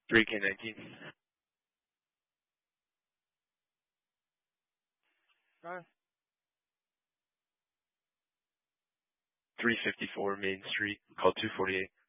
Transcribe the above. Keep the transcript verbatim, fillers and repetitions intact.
three K nineteen. Go. three fifty-four Main Street, call two forty-eight.